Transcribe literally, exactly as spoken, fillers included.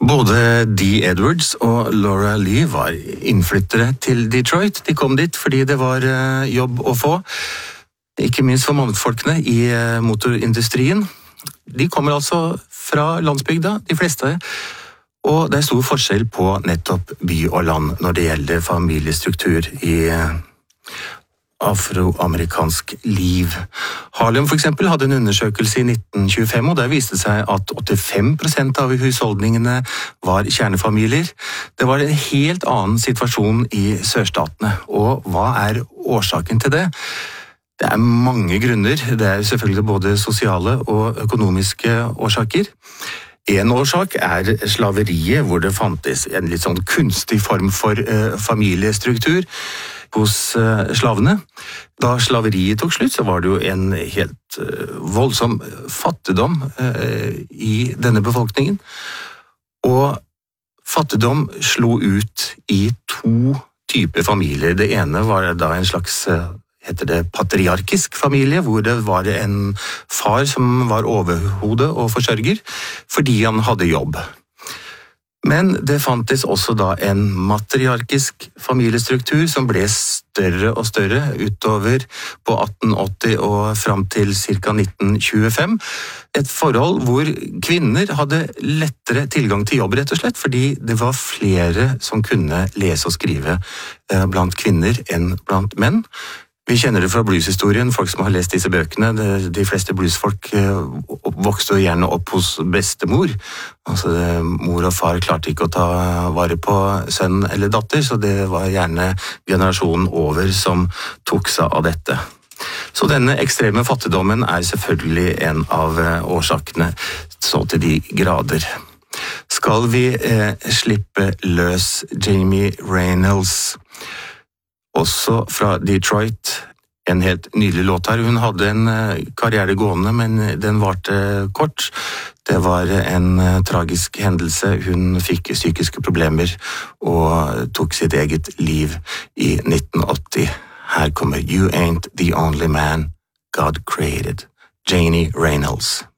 Både Dee Edwards og Laura Lee var innflyttere til Detroit. De kom dit fordi det var jobb å få, ikke minst for mannfolkene i motorindustrien. De kommer altså fra landsbygda, de fleste, og det er stor forskjell på nettopp by og land når det gjelder familiestruktur i afroamerikansk liv. Harlem for eksempel hadde en undersøkelse i nitten tjuefem, og der viste det seg at åttifem prosent av husholdningene var kjernefamilier. Det var en helt annen situasjon i sørstatene, og hva er årsaken til det? Det er mange grunner. Det er selvfølgelig både sosiale og økonomiske årsaker. En årsak er slaveriet, hvor det fantes en litt sånn kunstig form for uh, familiestruktur hos uh, slavene. Da slaveriet tok slutt, så var det jo en helt uh, voldsom fattigdom uh, i denne befolkningen. Og fattigdom slo ut i to typer familier. Det ene var da en slags uh, heter det patriarkisk familie, hvor det var en far som var overhode og forsørger, fordi han hadde jobb. Men det fantes også da en matriarkisk familiestruktur som ble større og større utover på atten åtti og frem til ca. nitten tjuefem. Et forhold hvor kvinner hadde lettere tilgang til jobb, rett og slett, fordi det var flere som kunne lese og skrive blant kvinner enn blant menn. Vi kjenner det fra blueshistorien, folk som har lest disse bøkene. De fleste bluesfolk vokste jo gjerne opp hos bestemor. Altså, mor og far klarte ikke å ta vare på sønn eller datter, så det var gjerne generasjonen over som tok seg av dette. Så denne ekstreme fattigdommen er selvfølgelig en av årsakene, så til de grader. Skal vi eh, slippe løs Jamie Reynolds, også fra Detroit, en helt nydelig låt her. Hun hadde en karriere gående, men den varte kort. Det var en tragisk hendelse. Hun fikk psykiske problemer og tok sitt eget liv i nitten åtti. Her kommer You Ain't the Only Man God Created. Jamie Reynolds.